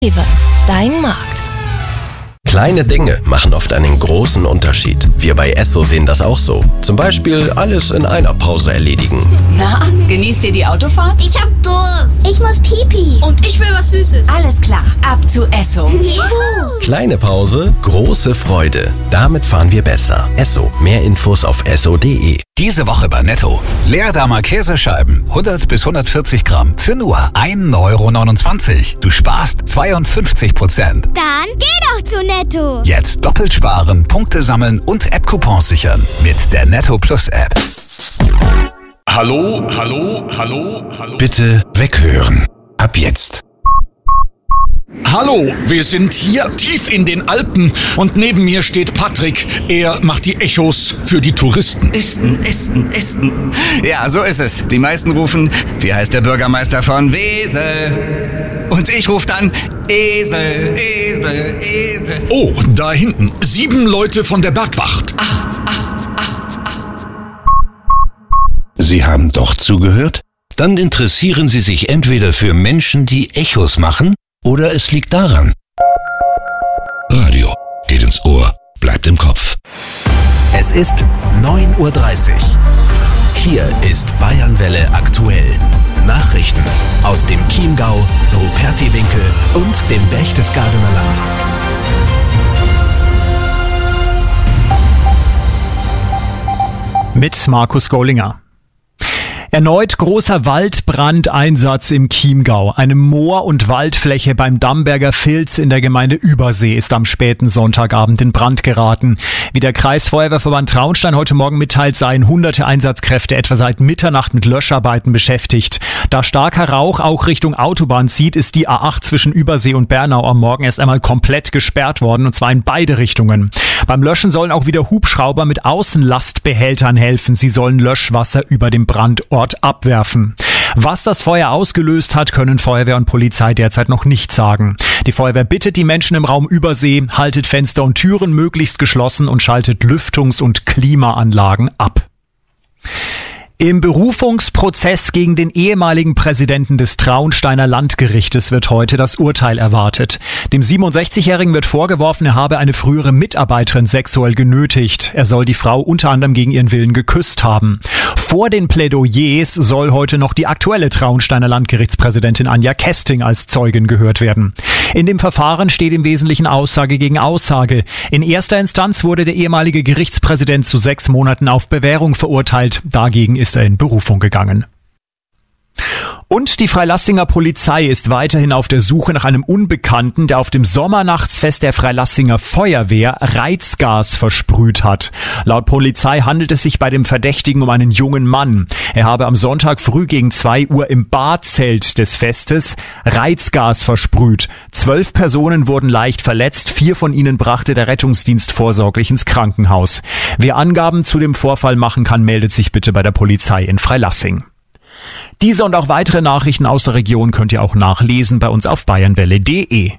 Dein Markt. Kleine Dinge machen oft einen großen Unterschied. Wir bei Esso sehen das auch so. Zum Beispiel alles in einer Pause erledigen. Na, genießt ihr die Autofahrt? Ich hab Durst. Ich muss Pipi. Und ich will was Süßes. Alles klar, ab zu Esso. Juhu. Kleine Pause, große Freude. Damit fahren wir besser. Esso. Mehr Infos auf esso.de. Diese Woche bei Netto. Leerdamer Käsescheiben, 100 bis 140 Gramm für nur 1,29 €. Du sparst 52%. Dann geh doch zu Netto. Jetzt doppelt sparen, Punkte sammeln und App-Coupons sichern mit der Netto Plus App. Hallo. Bitte weghören. Ab jetzt. Hallo, wir sind hier tief in den Alpen und neben mir steht Patrick. Er macht die Echos für die Touristen. Esten. Ja, so ist es. Die meisten rufen, wie heißt der Bürgermeister von Wesel? Und ich rufe dann, Esel. Oh, da hinten. 7 Leute von der Bergwacht. 8. Sie haben doch zugehört? Dann interessieren Sie sich entweder für Menschen, die Echos machen, oder es liegt daran. Radio geht ins Ohr, bleibt im Kopf. Es ist 9:30 Uhr. Hier ist Bayernwelle aktuell. Nachrichten aus dem Chiemgau, Rupertiwinkel und dem Berchtesgadener Land. Mit Markus Gollinger. Erneut großer Waldbrandeinsatz im Chiemgau. Eine Moor- und Waldfläche beim Damberger Vilz in der Gemeinde Übersee ist am späten Sonntagabend in Brand geraten. Wie der Kreisfeuerwehrverband Traunstein heute Morgen mitteilt, seien hunderte Einsatzkräfte etwa seit Mitternacht mit Löscharbeiten beschäftigt. Da starker Rauch auch Richtung Autobahn zieht, ist die A8 zwischen Übersee und Bernau am Morgen erst einmal komplett gesperrt worden, und zwar in beide Richtungen. Beim Löschen sollen auch wieder Hubschrauber mit Außenlastbehältern helfen. Sie sollen Löschwasser über dem Brandort abwerfen. Was das Feuer ausgelöst hat, können Feuerwehr und Polizei derzeit noch nicht sagen. Die Feuerwehr bittet die Menschen im Raum Übersee, haltet Fenster und Türen möglichst geschlossen und schaltet Lüftungs- und Klimaanlagen ab. Im Berufungsprozess gegen den ehemaligen Präsidenten des Traunsteiner Landgerichtes wird heute das Urteil erwartet. Dem 67-Jährigen wird vorgeworfen, er habe eine frühere Mitarbeiterin sexuell genötigt. Er soll die Frau unter anderem gegen ihren Willen geküsst haben. Vor den Plädoyers soll heute noch die aktuelle Traunsteiner Landgerichtspräsidentin Anja Kesting als Zeugin gehört werden. In dem Verfahren steht im Wesentlichen Aussage gegen Aussage. In erster Instanz wurde der ehemalige Gerichtspräsident zu 6 Monaten auf Bewährung verurteilt. Dagegen ist er in Berufung gegangen. Und die Freilassinger Polizei ist weiterhin auf der Suche nach einem Unbekannten, der auf dem Sommernachtsfest der Freilassinger Feuerwehr Reizgas versprüht hat. Laut Polizei handelt es sich bei dem Verdächtigen um einen jungen Mann. Er habe am Sonntag früh gegen 2 Uhr im Barzelt des Festes Reizgas versprüht. 12 Personen wurden leicht verletzt, 4 von ihnen brachte der Rettungsdienst vorsorglich ins Krankenhaus. Wer Angaben zu dem Vorfall machen kann, meldet sich bitte bei der Polizei in Freilassing. Diese und auch weitere Nachrichten aus der Region könnt ihr auch nachlesen bei uns auf bayernwelle.de.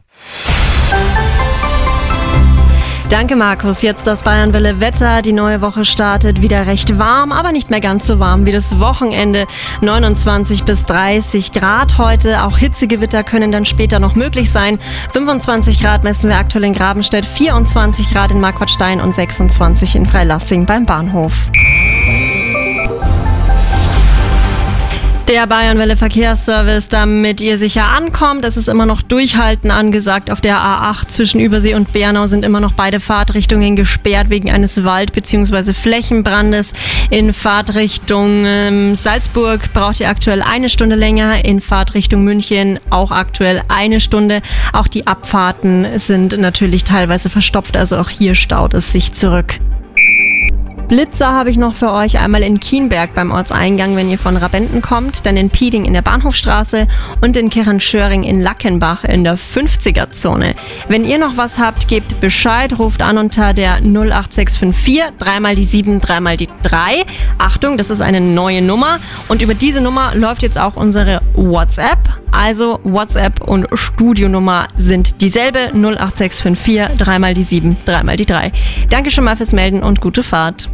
Danke Markus, jetzt das Bayernwelle Wetter. Die neue Woche startet wieder recht warm, aber nicht mehr ganz so warm wie das Wochenende. 29 bis 30 Grad heute, auch Hitzegewitter können dann später noch möglich sein. 25 Grad messen wir aktuell in Grabenstedt, 24 Grad in Marquartstein und 26 in Freilassing beim Bahnhof. Der Bayernwelle Verkehrsservice, damit ihr sicher ankommt. Es ist immer noch Durchhalten angesagt. Auf der A8 zwischen Übersee und Bernau sind immer noch beide Fahrtrichtungen gesperrt wegen eines Wald- bzw. Flächenbrandes. In Fahrtrichtung Salzburg braucht ihr aktuell 1 Stunde länger. In Fahrtrichtung München auch aktuell 1 Stunde. Auch die Abfahrten sind natürlich teilweise verstopft, also auch hier staut es sich zurück. Blitzer habe ich noch für euch, einmal in Kienberg beim Ortseingang, wenn ihr von Rabenten kommt, dann in Pieding in der Bahnhofstraße und in Kirchenschöring in Lackenbach in der 50er-Zone. Wenn ihr noch was habt, gebt Bescheid, ruft an unter der 08654, 3 mal die 7, 3 mal die 3. Achtung, das ist eine neue Nummer und über diese Nummer läuft jetzt auch unsere WhatsApp. Also WhatsApp und Studionummer sind dieselbe, 08654, 3 mal die 7, 3 mal die 3. Danke schon mal fürs Melden und gute Fahrt.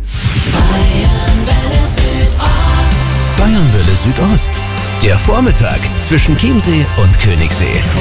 Bayernwelle Südost. Der Vormittag zwischen Chiemsee und Königssee.